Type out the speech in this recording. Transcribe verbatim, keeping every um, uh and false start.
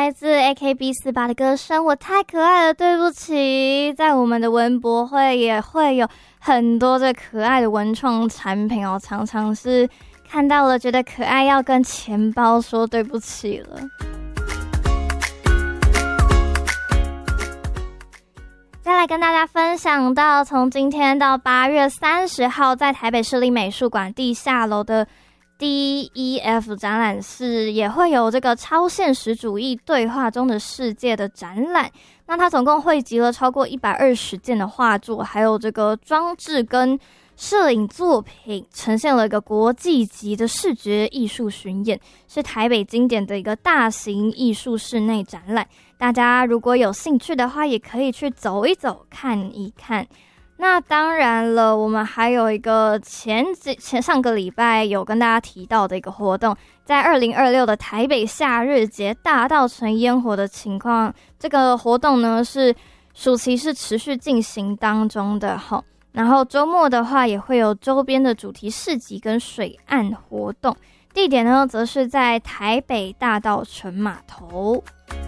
来自 A K B 四十八 的歌声，我太可爱了，对不起。在我们的文博会也会有很多这可爱的文创产品哦，常常是看到了觉得可爱，要跟钱包说对不起了。再来跟大家分享到，从今天到八月三十号，在台北市立美术馆地下楼的 D E F 展览室也会有这个超现实主义对话中的世界的展览。那它总共汇集了超过一百二十件的画作，还有这个装置跟摄影作品，呈现了一个国际级的视觉艺术巡演，是台北经典的一个大型艺术室内展览。大家如果有兴趣的话，也可以去走一走，看一看。那当然了，我们还有一个前几前上个礼拜有跟大家提到的一个活动，在二零二六的台北夏日节大稻埕烟火的情况，这个活动呢是暑期是持续进行当中的齁。然后周末的话，也会有周边的主题市集跟水岸活动，地点呢则是在台北大稻埕码头。